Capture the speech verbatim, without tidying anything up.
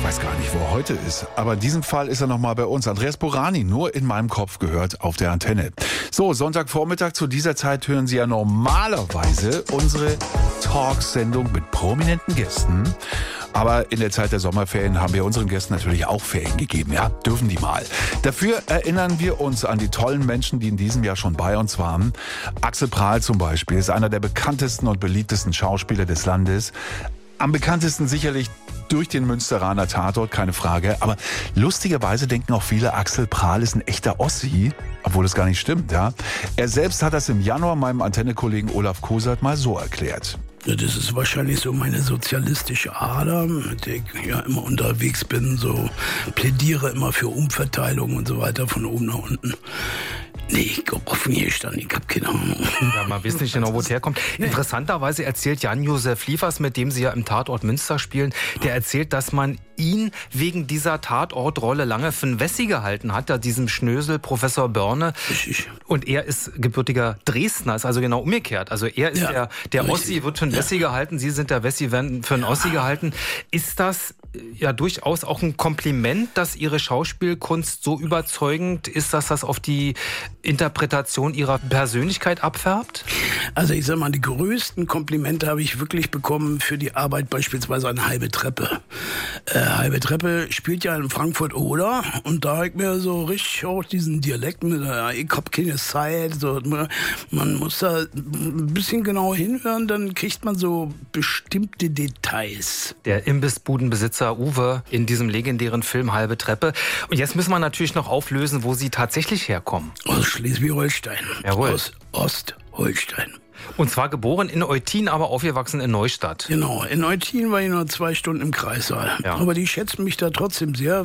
weiß gar nicht, wo er heute ist. Aber in diesem Fall ist er nochmal bei uns. Andreas Borani, nur in meinem Kopf gehört auf der Antenne. So, Sonntagvormittag zu dieser Zeit hören Sie ja normalerweise unsere Talksendung mit prominenten Gästen. Aber in der Zeit der Sommerferien haben wir unseren Gästen natürlich auch Ferien gegeben. Ja, dürfen die mal. Dafür erinnern wir uns an die tollen Menschen, die in diesem Jahr schon bei uns waren. Axel Prahl zum Beispiel ist einer der bekanntesten und beliebtesten Schauspieler des Landes. Am bekanntesten sicherlich durch den Münsteraner Tatort, keine Frage. Aber lustigerweise denken auch viele, Axel Prahl ist ein echter Ossi, obwohl es gar nicht stimmt. Ja? Er selbst hat das im Januar meinem Antenne-Kollegen Olaf Kosert mal so erklärt. Ja, das ist wahrscheinlich so meine sozialistische Ader, mit der ich ja immer unterwegs bin, so plädiere immer für Umverteilung und so weiter von oben nach unten. Nee, ich glaube offen hier stand, ich habe keine Ahnung. Ja, man weiß nicht genau, wo es herkommt. Nee. Interessanterweise erzählt Jan-Josef Liefers, mit dem Sie ja im Tatort Münster spielen, der erzählt, dass man ihn wegen dieser Tatortrolle lange für einen Wessi gehalten hat, da diesem Schnösel Professor Börne. Richtig. Und er ist gebürtiger Dresdner, ist also genau umgekehrt. Also er ist ja, der, der Ossi, wird für einen ja. Wessi gehalten, Sie sind der Wessi, werden für einen ja. Ossi gehalten. Ist das ja durchaus auch ein Kompliment, dass Ihre Schauspielkunst so überzeugend ist, dass das auf die Interpretation Ihrer Persönlichkeit abfärbt? Also ich sag mal, die größten Komplimente habe ich wirklich bekommen für die Arbeit beispielsweise an Halbe Treppe. Äh, Halbe Treppe spielt ja in Frankfurt oder und da habe ich mir so richtig auch diesen Dialekt mit, äh, ich hab keine Zeit, so, man muss da ein bisschen genau hinhören, dann kriegt man so bestimmte Details. Der Imbissbudenbesitzer Uwe in diesem legendären Film Halbe Treppe. Und jetzt müssen wir natürlich noch auflösen, wo Sie tatsächlich herkommen. Aus Schleswig-Holstein. Jawohl. Aus Ostholstein. Und zwar geboren in Eutin, aber aufgewachsen in Neustadt. Genau, in Eutin war ich nur zwei Stunden im Kreissaal. Ja. Aber die schätzen mich da trotzdem sehr,